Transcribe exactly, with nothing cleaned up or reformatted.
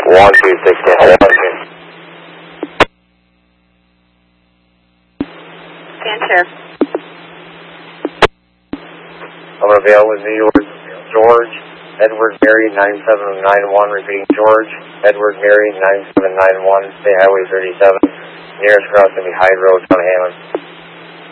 one two six ten. Fancher. I'm available with New York, George, Edward Mary nine seven nine one, repeating George, Edward Mary nine seven nine one, State Highway thirty-seven, nearest crossing be Hyde Road, Town Hammond.